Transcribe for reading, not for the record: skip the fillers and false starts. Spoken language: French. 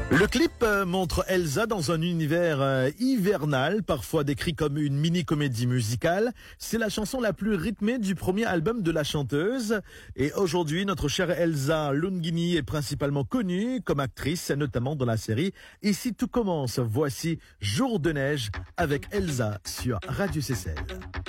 Le clip montre Elsa dans un univers hivernal, parfois décrit comme une mini-comédie musicale. C'est la chanson la plus rythmée du premier album de la chanteuse. Et aujourd'hui, notre chère Elsa Lungini est principalement connue comme actrice, notamment dans la série Ici tout commence. Voici Jour de neige avec Elsa sur Radio Seychelles.